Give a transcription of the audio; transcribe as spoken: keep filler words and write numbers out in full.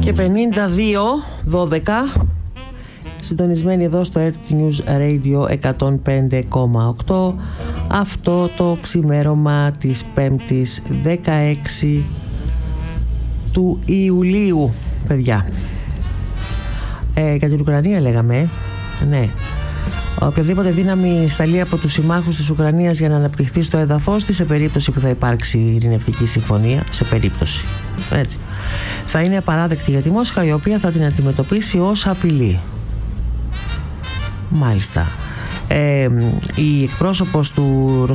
Και πενήντα δύο δώδεκα, συντονισμένοι εδώ στο Earth News Radio εκατόν πέντε κόμμα οκτώ, αυτό το ξημέρωμα της πέμπτης δεκαέξι του Ιουλίου, παιδιά. Ε, για την Ουκρανία λέγαμε, ναι. Οποιαδήποτε δύναμη σταλεί από τους συμμάχους της Ουκρανίας για να αναπτυχθεί στο έδαφος της, σε περίπτωση που θα υπάρξει ειρηνευτική συμφωνία, σε περίπτωση, έτσι, θα είναι απαράδεκτη για τη Μόσχα, η οποία θα την αντιμετωπίσει ως απειλή. Μάλιστα. Ε, η εκπρόσωπος του